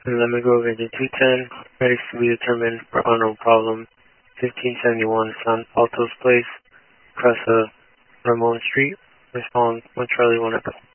And let me go over to 210, credits to be determined for unknown problem, 1571 San Altos Place, across Ramon Street. Respond 1 Charlie 1 Echo.